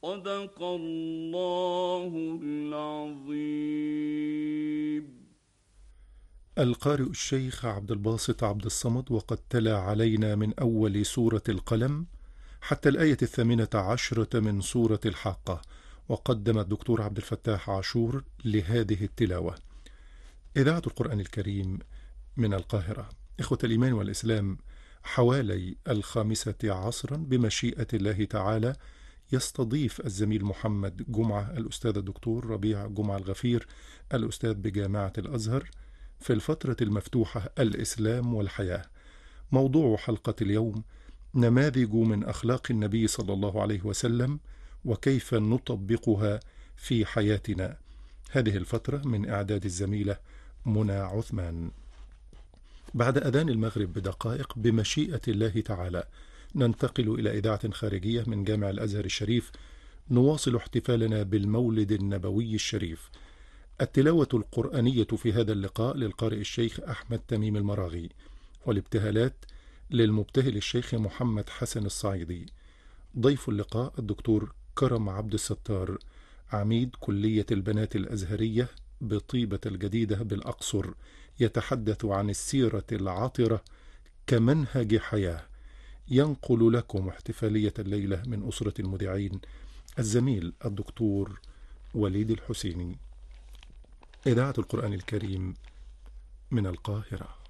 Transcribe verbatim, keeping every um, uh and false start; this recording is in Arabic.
صدق الله العظيم. القارئ الشيخ عبد الباسط عبد الصمد، وقد تلا علينا من أول سورة القلم حتى الآية الثامنة عشرة من سورة الحاقة، وقدم الدكتور عبد الفتاح عاشور لهذه التلاوة. إذاعة القرآن الكريم من القاهرة. إخوة الإيمان والإسلام، حوالي الخامسة عصرا بمشيئة الله تعالى يستضيف الزميل محمد جمعة الأستاذ الدكتور ربيع جمعة الغفير الأستاذ بجامعة الأزهر في الفترة المفتوحة الإسلام والحياة. موضوع حلقة اليوم: نماذج من أخلاق النبي صلى الله عليه وسلم وكيف نطبقها في حياتنا. هذه الفترة من إعداد الزميلة منى عثمان. بعد أذان المغرب بدقائق بمشيئة الله تعالى ننتقل إلى إذاعة خارجية من جامع الأزهر الشريف، نواصل احتفالنا بالمولد النبوي الشريف. التلاوة القرآنية في هذا اللقاء للقارئ الشيخ أحمد تميم المراغي، والابتهالات للمبتهل الشيخ محمد حسن الصعيدي. ضيف اللقاء الدكتور كرم عبد الستار، عميد كلية البنات الأزهرية بطيبة الجديدة بالأقصر، يتحدث عن السيرة العطرة كمنهج حياة. ينقل لكم احتفالية الليلة من أسرة المذيعين الزميل الدكتور وليد الحسيني. إذاعة القرآن الكريم من القاهرة.